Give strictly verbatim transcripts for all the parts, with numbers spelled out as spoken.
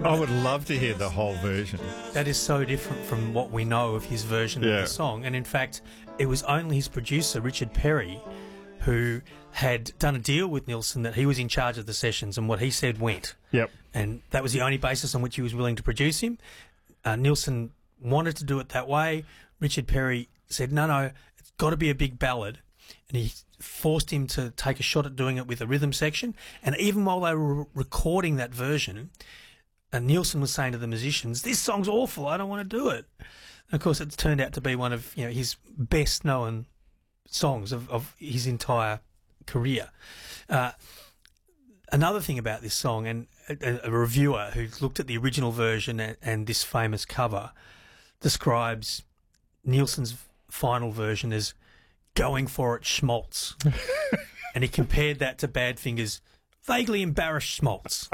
I would love to hear the whole version. That is so different from what we know of his version Yeah. of the song. And in fact, it was only his producer, Richard Perry, who had done a deal with Nilsson that he was in charge of the sessions and what he said went. Yep. And that was the only basis on which he was willing to produce him. Uh, Nilsson wanted to do it that way. Richard Perry said, no, no, it's got to be a big ballad. And he forced him to take a shot at doing it with a rhythm section. And even while they were recording that version, uh, Nilsson was saying to the musicians, this song's awful, I don't want to do it. And of course, it's turned out to be one of, you know, his best known songs of, of his entire career. Uh, another thing about this song, and a, a reviewer who looked at the original version and, and this famous cover describes Nilsson's final version as going for it schmaltz. And he compared that to Badfinger's vaguely embarrassed schmaltz.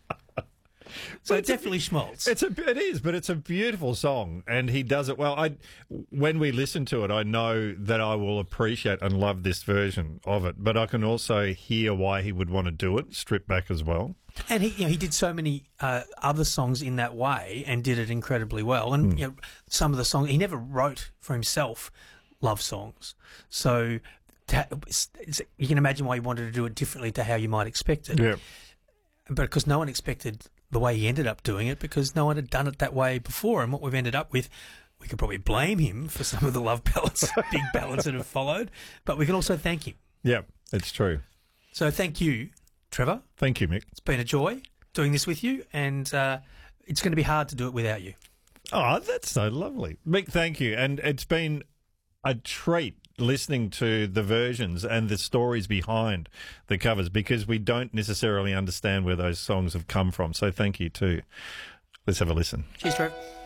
So it's definitely a, schmaltz. It's a, it is, but it's a beautiful song, and he does it well. I, when we listen to it, I know that I will appreciate and love this version of it, but I can also hear why he would want to do it, stripped back as well. And he, you know, he did so many uh, other songs in that way and did it incredibly well. And Mm. you know, some of the songs he never wrote for himself, love songs. So to, it's, it's, you can imagine why he wanted to do it differently to how you might expect it. Yeah. But because no one expected the way he ended up doing it, because no one had done it that way before. And what we've ended up with, we could probably blame him for some of the love ballads, big ballads that have followed, but we can also thank him. Yeah, it's true. So thank you, Trevor. Thank you, Mick. It's been a joy doing this with you, and uh, it's going to be hard to do it without you. Oh, that's so lovely. Mick, thank you. And it's been a treat listening to the versions and the stories behind the covers, because we don't necessarily understand where those songs have come from. So thank you too. Let's have a listen. Cheers, Trev.